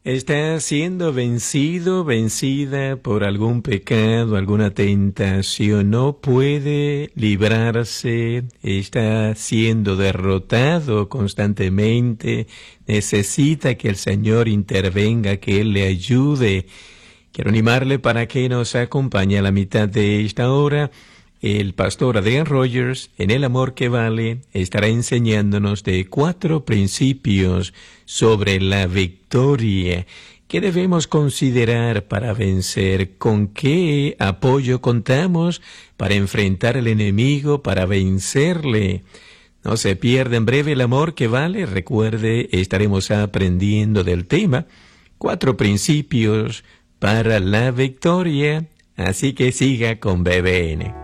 Está siendo vencido, vencida por algún pecado, alguna tentación, no puede librarse, está siendo derrotado constantemente, necesita que el Señor intervenga, que Él le ayude. Quiero animarle para que nos acompañe a la mitad de esta hora. El pastor Adrian Rogers, en El Amor que Vale, estará enseñándonos de 4 principios sobre la victoria. ¿Qué debemos considerar para vencer? ¿Con qué apoyo contamos para enfrentar al enemigo, para vencerle? No se pierda en breve El Amor que Vale. Recuerde, estaremos aprendiendo del tema 4 principios para la victoria. Así que siga con BBN.